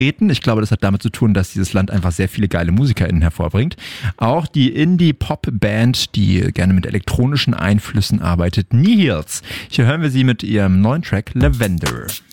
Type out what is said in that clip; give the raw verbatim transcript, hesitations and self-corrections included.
Ich glaube, das hat damit zu tun, dass dieses Land einfach sehr viele geile MusikerInnen hervorbringt. Auch die Indie-Pop-Band, die gerne mit elektronischen Einflüssen arbeitet, Nihils. Hier hören wir sie mit ihrem neuen Track Lavender.